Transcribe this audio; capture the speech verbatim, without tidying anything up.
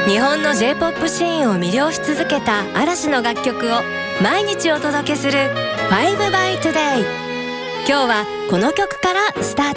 日本の J-ポップ シーンを魅了し続けた嵐の楽曲を毎日お届けするファイブバイトゥデイ。今日はこの曲からスタート